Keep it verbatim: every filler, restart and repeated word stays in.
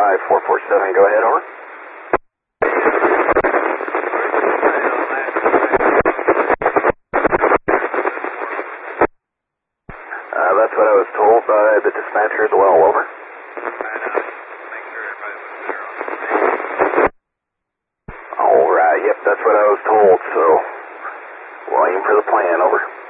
five four four seven, go ahead, over. Uh, that's what I was told by the dispatcher as well, over. Alright, yep, that's what I was told, so we'll aim for the plan, over.